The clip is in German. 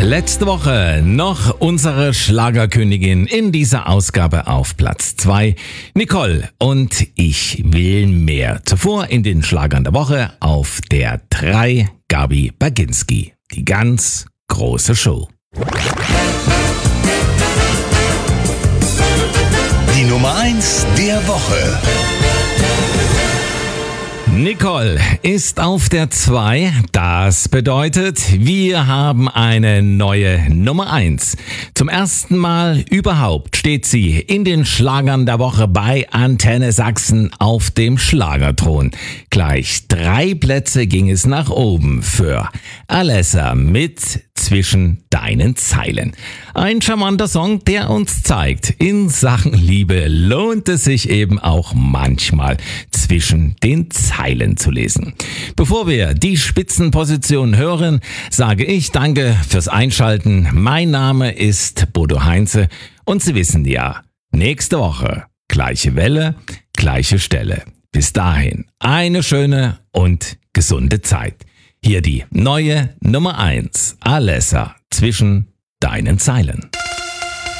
Letzte Woche noch unsere Schlagerkönigin in dieser Ausgabe auf Platz 2, Nicole und Ich will mehr. Zuvor in den Schlagern der Woche auf der 3, Gabi Baginski. Die ganz große Show. Die Nummer 1 der Woche. Nicole ist auf der 2. Das bedeutet, wir haben eine neue Nummer 1. Zum ersten Mal überhaupt steht sie in den Schlagern der Woche bei Antenne Sachsen auf dem Schlagerthron. Gleich 3 Plätze ging es nach oben für Alessa mit Zwischen deinen Zeilen. Ein charmanter Song, der uns zeigt, in Sachen Liebe lohnt es sich eben auch manchmal zwischen den Zeilen zu lesen. Bevor wir die Spitzenposition hören, sage ich danke fürs Einschalten. Mein Name ist Bodo Heinze und Sie wissen ja, nächste Woche gleiche Welle, gleiche Stelle. Bis dahin eine schöne und gesunde Zeit. Hier die neue Nummer 1, Alessa, Zwischen deinen Zeilen.